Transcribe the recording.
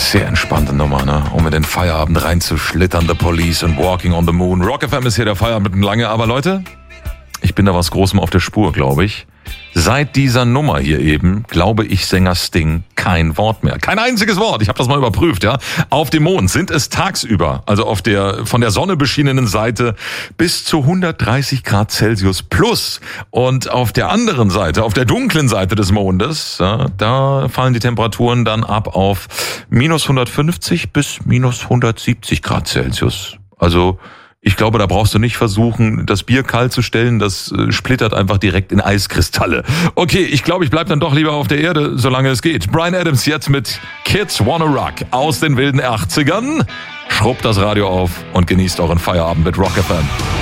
Sehr entspannte Nummer, ne? Um in den Feierabend reinzuschlittern. The Police und Walking on the Moon. Rock FM ist hier der Feierabend mit lange. Aber Leute, ich bin da was Großem auf der Spur, glaube ich. Seit dieser Nummer hier eben, glaube ich, Sänger Sting kein Wort mehr. Kein einziges Wort. Ich habe das mal überprüft, ja. Auf dem Mond sind es tagsüber, also auf der von der Sonne beschienenen Seite, bis zu 130 Grad Celsius plus. Und auf der anderen Seite, auf der dunklen Seite des Mondes, ja, da fallen die Temperaturen dann ab auf minus 150 bis minus 170 Grad Celsius. Also ich glaube, da brauchst du nicht versuchen, das Bier kalt zu stellen. Das splittert einfach direkt in Eiskristalle. Okay, ich glaube, ich bleib dann doch lieber auf der Erde, solange es geht. Bryan Adams jetzt mit Kids Wanna Rock aus den wilden 80ern. Schrubbt das Radio auf und genießt euren Feierabend mit Rock FM.